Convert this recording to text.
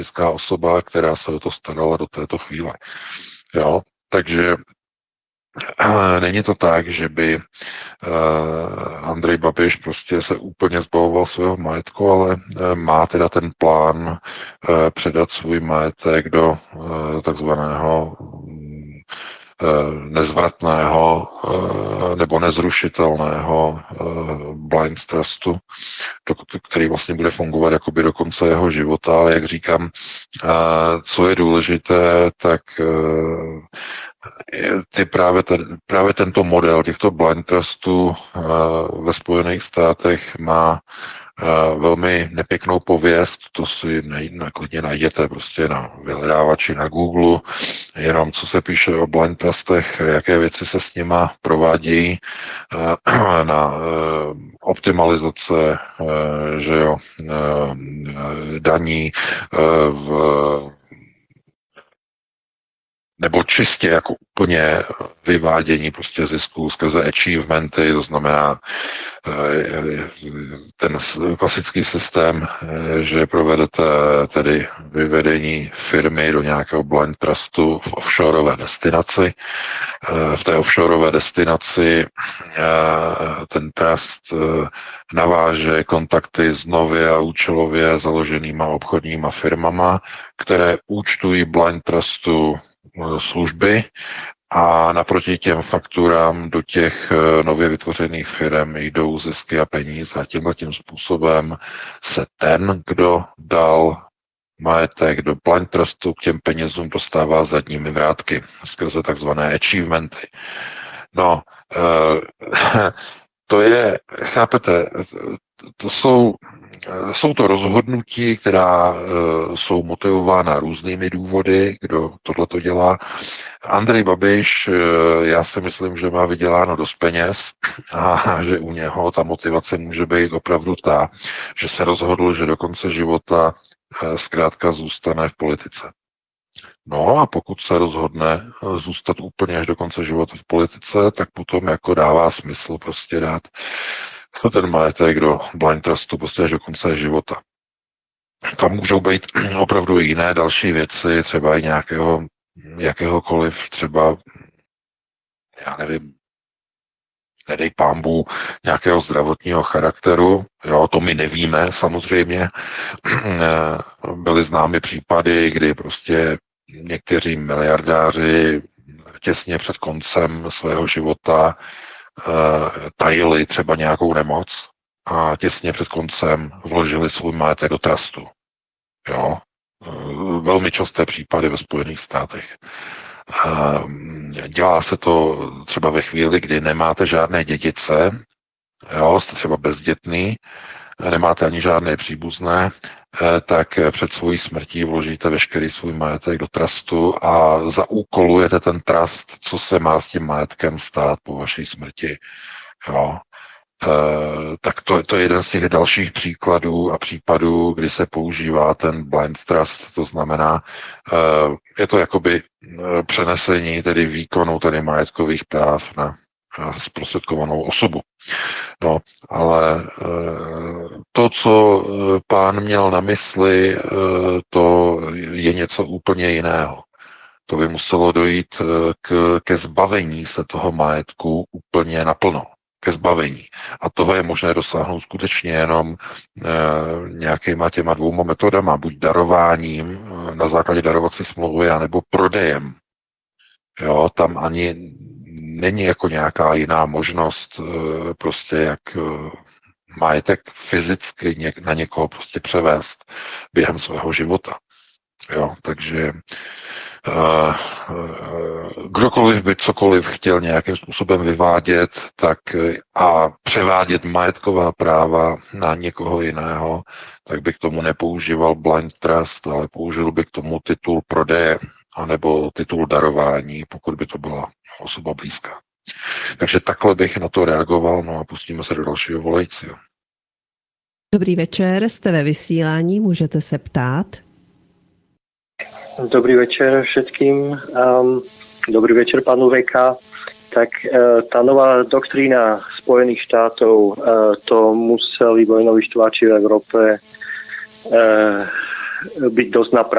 fyzická osoba, která se o to starala do této chvíle. Jo? Takže není to tak, že by Andrej Babiš prostě se úplně zbavoval svého majetku, ale má teda ten plán předat svůj majetek do takzvaného nezvratného nebo nezrušitelného blind trustu, který vlastně bude fungovat jakoby do konce jeho života, ale jak říkám, co je důležité, tak právě tento model těchto blind trustů ve Spojených státech má velmi nepěknou pověst, to si klidně najděte prostě na vyhledávači na Google, jenom co se píše o blind trustech, jaké věci se s nima provádějí na optimalizace, že jo, daní nebo čistě jako úplně vyvádění prostě zisků skrze achievementy, to znamená ten klasický systém, že provedete tedy vyvedení firmy do nějakého blind trustu v offshoreové destinaci. V té offshoreové destinaci ten trust naváže kontakty s nově a účelově založenýma obchodníma firmama, které účtují blind trustu služby a naproti těm fakturám do těch nově vytvořených firm jdou zisky a peníze a tímhletím způsobem se ten, kdo dal majetek do blind trustu, k těm penězům dostává zadními vrátky skrze takzvané achievementy. No, to je, chápete, to jsou to rozhodnutí, která jsou motivována různými důvody, kdo tohleto dělá. Andrej Babiš, já si myslím, že má vyděláno dost peněz a že u něho ta motivace může být opravdu ta, že se rozhodl, že do konce života zkrátka zůstane v politice. No a pokud se rozhodne zůstat úplně až do konce života v politice, tak potom jako dává smysl prostě dát ten majetek do blind trustu prostě až do konce života. Tam můžou být opravdu jiné další věci, třeba i jakéhokoliv, třeba, já nevím, nedej pánbů, nějakého zdravotního charakteru. Jo, to my nevíme samozřejmě. Byly známy případy, kdy prostě někteří miliardáři těsně před koncem svého života tajili třeba nějakou nemoc a těsně před koncem vložili svůj majetek do trustu. Jo? Velmi časté případy ve Spojených státech. Dělá se to třeba ve chvíli, kdy nemáte žádné dědice, jo, jste třeba bezdětný, nemáte ani žádné příbuzné, tak před svojí smrtí vložíte veškerý svůj majetek do trustu a zaúkolujete ten trust, co se má s tím majetkem stát po vaší smrti. Jo. Tak to je jeden z těch dalších příkladů a případů, kdy se používá ten blind trust, to znamená, je to jakoby přenesení tedy výkonu tedy majetkových práv na zprostředkovanou osobu. No, ale to, co pán měl na mysli, to je něco úplně jiného. To by muselo dojít ke zbavení se toho majetku úplně naplno. Ke zbavení. A toho je možné dosáhnout skutečně jenom nějakýma těma dvouma metodama, buď darováním na základě darovací smlouvy, anebo prodejem. Jo, tam ani není jako nějaká jiná možnost prostě jak majetek fyzicky na někoho prostě převést během svého života. Jo, takže kdokoliv by cokoliv chtěl nějakým způsobem vyvádět tak a převádět majetková práva na někoho jiného, tak by k tomu nepoužíval blind trust, ale použil by k tomu titul prodeje anebo titul darování, pokud by to byla osoba blízká. Takže takhle bych na to reagoval, no a pustíme se do dalšího volajícího. Dobrý večer, jste ve vysílání, můžete se ptát. Dobrý večer všetkým. Dobrý večer, panu Veka. Tak tá nová doktrína Spojených štátov, to museli vojnoví štváči v Európe byť dosť na